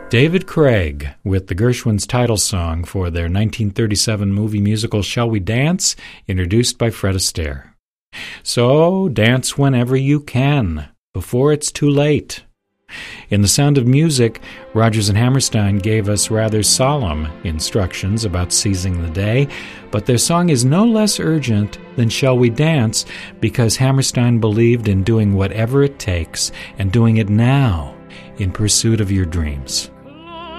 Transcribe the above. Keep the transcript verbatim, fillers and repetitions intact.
David Craig with the Gershwins' title song for their nineteen thirty-seven movie musical Shall We Dance, introduced by Fred Astaire. So, dance whenever you can, before it's too late. In The Sound of Music, Rodgers and Hammerstein gave us rather solemn instructions about seizing the day, but their song is no less urgent than Shall We Dance because Hammerstein believed in doing whatever it takes and doing it now in pursuit of your dreams.